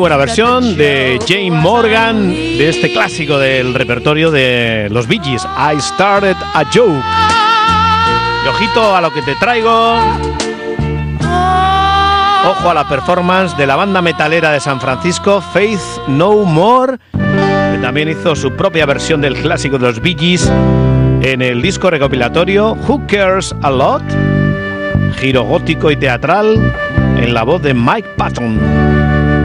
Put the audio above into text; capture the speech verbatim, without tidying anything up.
buena versión de Jane Morgan de este clásico del repertorio de los Bee Gees, I Started a Joke. Y ojito a lo que te traigo. Ojo a la performance de la banda metalera de San Francisco, Faith No More, que también hizo su propia versión del clásico de los Bee Gees en el disco recopilatorio Who Cares a Lot, giro gótico y teatral en la voz de Mike Patton.